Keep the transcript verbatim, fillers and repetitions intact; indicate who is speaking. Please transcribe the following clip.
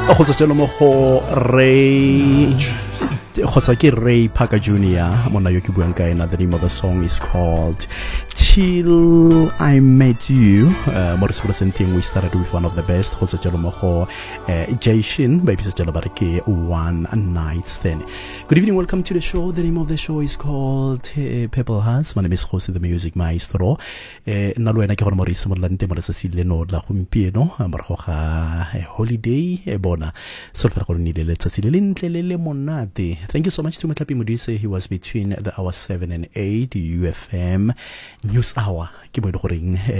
Speaker 1: go tswa mo go Ray kgotsa ke Ray Parker Junior mona yo ke buang ka ena. The name of the song is called Till I Met You. uh, mo re representing, we started with one of the best go tswa mo go Jason baby sa jalo bare ke One Night Stand. Good evening, welcome to the show. The name of the show is called uh, Purple Hearts. My name is Jose the Music Maestro. nna lo ena ke gore mo re simololang teng mo letsatsing leno la gompieno morago ga holiday e bona so fela gore nile letsatsi le lentle le le monate. Thank you so much to Matlapi Modise. He was between the hours seven and eight U F M News Hour ke mo ile goreng